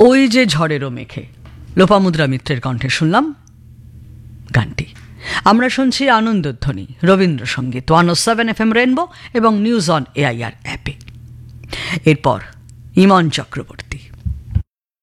ওই যে ঝড়েরও মেঘে, লোপামুদ্রা মিত্রের কণ্ঠে শুনলাম গানটি। আমরা শুনছি আনন্দধ্বনি রবীন্দ্রসঙ্গীত 107 FM রেনবো এবং নিউজ অন এআইআর অ্যাপে। এরপর ইমন চক্রবর্তী।